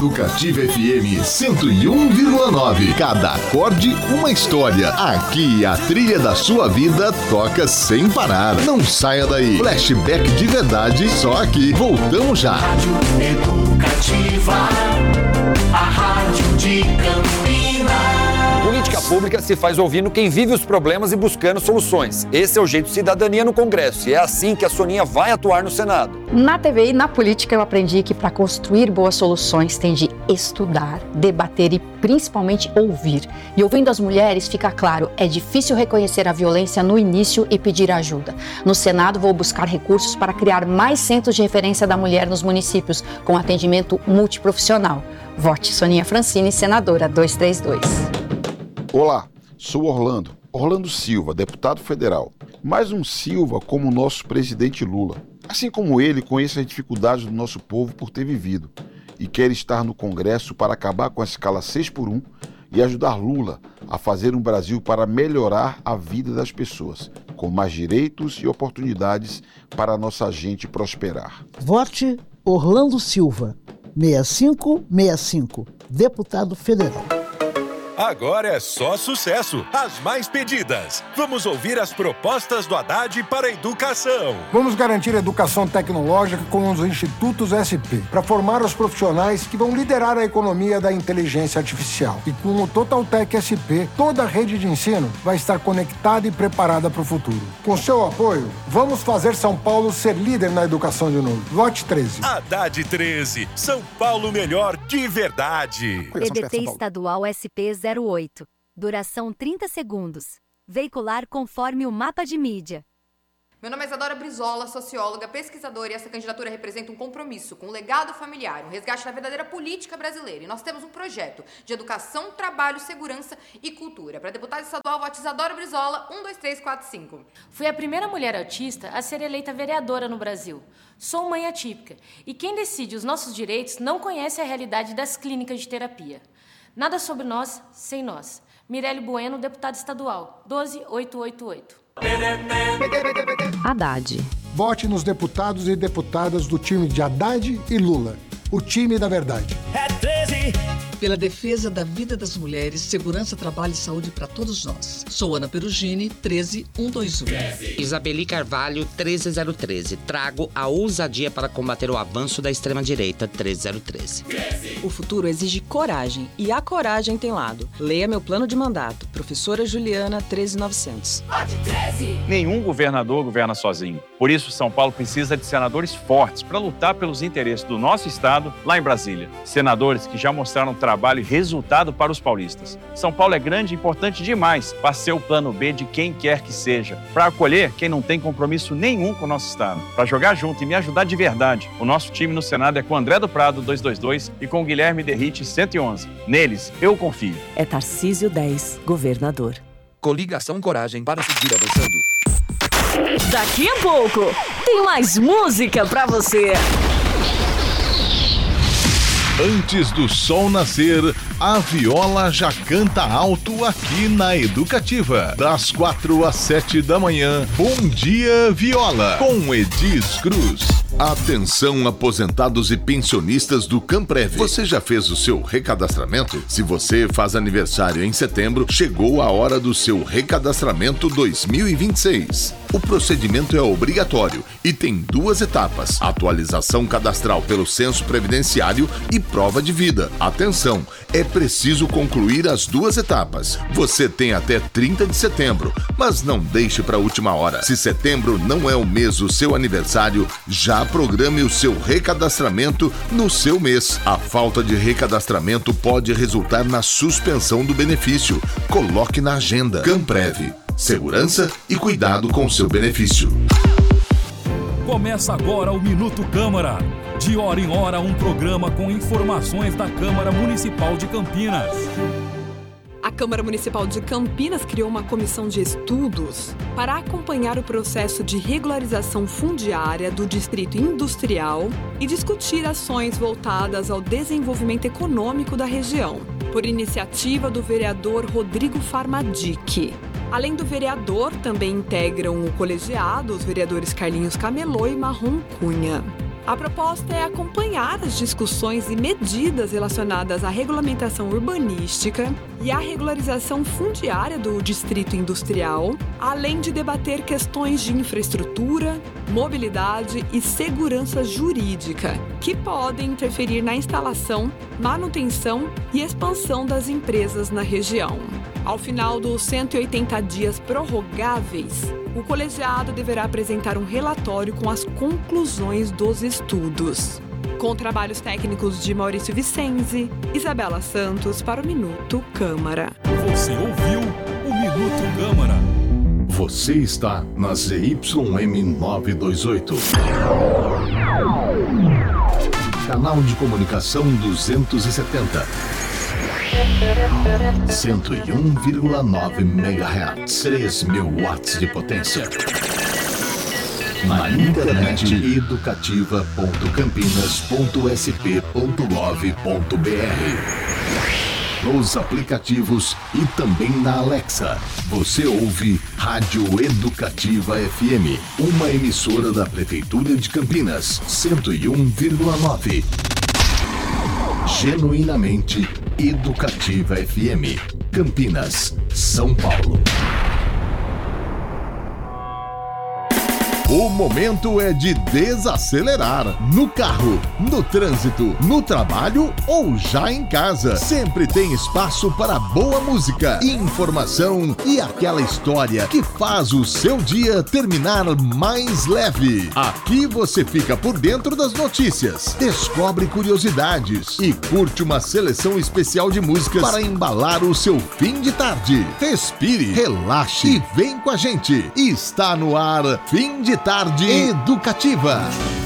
Educativa FM 101,9. Cada acorde, uma história. Aqui a trilha da sua vida toca sem parar. Não saia daí. Flashback de verdade, só aqui. Voltamos já. Rádio Educativa, a rádio de Campinas. Política pública se faz ouvindo quem vive os problemas e buscando soluções. Esse é o jeito cidadania no Congresso e é assim que a Soninha vai atuar no Senado. Na TV e na política eu aprendi que para construir boas soluções tem de estudar, debater e principalmente ouvir. E ouvindo as mulheres fica claro, é difícil reconhecer a violência no início e pedir ajuda. No Senado vou buscar recursos para criar mais centros de referência da mulher nos municípios, com atendimento multiprofissional. Vote Soninha Francini, senadora 232. Olá, sou Orlando Silva, deputado federal. Mais um Silva como o nosso presidente Lula. Assim como ele, conheço as dificuldades do nosso povo por ter vivido e quer estar no Congresso para acabar com a escala 6x1 e ajudar Lula a fazer um Brasil para melhorar a vida das pessoas, com mais direitos e oportunidades para a nossa gente prosperar. Vote Orlando Silva, 6565, deputado federal. Agora é só sucesso, as mais pedidas. Vamos ouvir as propostas do Haddad para a educação. Vamos garantir a educação tecnológica com os institutos SP, para formar os profissionais que vão liderar a economia da inteligência artificial. E com o Totaltec SP, toda a rede de ensino vai estar conectada e preparada para o futuro. Com seu apoio, vamos fazer São Paulo ser líder na educação de novo. Vote 13. Haddad 13, São Paulo melhor de verdade. EDT estadual SP08. Duração 30 segundos. Veicular conforme o mapa de mídia. Meu nome é Isadora Brizola, socióloga, pesquisadora, e essa candidatura representa um compromisso com o legado familiar, um resgate da verdadeira política brasileira. E nós temos um projeto de educação, trabalho, segurança e cultura. Para deputada estadual, vote Isadora Brizola, 12345. Fui a primeira mulher autista a ser eleita vereadora no Brasil. Sou mãe atípica e quem decide os nossos direitos não conhece a realidade das clínicas de terapia. Nada sobre nós, sem nós. Mirelle Bueno, deputada estadual, 12888. Haddad. Vote nos deputados e deputadas do time de Haddad e Lula. O time da verdade. É 13. Pela defesa da vida das mulheres, segurança, trabalho e saúde para todos nós. Sou Ana Perugini, 13121. Isabeli Carvalho, 13013. Trago a ousadia para combater o avanço da extrema-direita, 13013. O futuro exige coragem e a coragem tem lado. Leia meu plano de mandato. Professora Juliana, 13900. Nenhum governador governa sozinho. Por isso, São Paulo precisa de senadores fortes para lutar pelos interesses do nosso estado lá em Brasília. Senadores que já mostraram trabalho e resultado para os paulistas. São Paulo é grande e importante demais para ser o plano B de quem quer que seja, para acolher quem não tem compromisso nenhum com o nosso estado, para jogar junto e me ajudar de verdade. O nosso time no Senado é com André do Prado, 222, e com Guilherme Derrite, 111. Neles, eu confio. É Tarcísio 10, governador. Coligação Coragem para seguir avançando. Daqui a pouco, tem mais música pra você. Antes do sol nascer, a viola já canta alto aqui na Educativa. Das 4 às 7 da manhã, Bom Dia Viola, com Edis Cruz. Atenção, aposentados e pensionistas do Camprev. Você já fez o seu recadastramento? Se você faz aniversário em setembro, chegou a hora do seu recadastramento 2026. O procedimento é obrigatório e tem 2 etapas: atualização cadastral pelo censo previdenciário e prova de vida. Atenção, é preciso concluir as 2 etapas. Você tem até 30 de setembro, mas não deixe para a última hora. Se setembro não é o mês do seu aniversário, já programe o seu recadastramento no seu mês. A falta de recadastramento pode resultar na suspensão do benefício. Coloque na agenda. Camprev. Segurança e cuidado com seu benefício. Começa agora o Minuto Câmara. De hora em hora, um programa com informações da Câmara Municipal de Campinas. A Câmara Municipal de Campinas criou uma comissão de estudos para acompanhar o processo de regularização fundiária do Distrito Industrial e discutir ações voltadas ao desenvolvimento econômico da região, por iniciativa do vereador Rodrigo Farmadic. Além do vereador, também integram o colegiado os vereadores Carlinhos Camelô e Marrom Cunha. A proposta é acompanhar as discussões e medidas relacionadas à regulamentação urbanística e à regularização fundiária do distrito industrial, além de debater questões de infraestrutura, mobilidade e segurança jurídica, que podem interferir na instalação, manutenção e expansão das empresas na região. Ao final dos 180 dias prorrogáveis, o colegiado deverá apresentar um relatório com as conclusões dos estudos. Com trabalhos técnicos de Maurício Vicenzi, Isabela Santos para o Minuto Câmara. Você ouviu o Minuto Câmara. Você está na ZYM 928. Canal de comunicação 270. 101,9 MHz. 3.000 watts de potência. Na internet educativa.campinas.sp.gov.br. Nos aplicativos e também na Alexa. Você ouve Rádio Educativa FM, uma emissora da Prefeitura de Campinas, 101,9. Genuinamente Educativa FM, Campinas, São Paulo. O momento é de desacelerar. No carro, no trânsito, no trabalho ou já em casa. Sempre tem espaço para boa música, informação e aquela história que faz o seu dia terminar mais leve. Aqui você fica por dentro das notícias, descobre curiosidades e curte uma seleção especial de músicas para embalar o seu fim de tarde. Respire, relaxe e vem com a gente. Está no ar Fim de Tarde Educativa.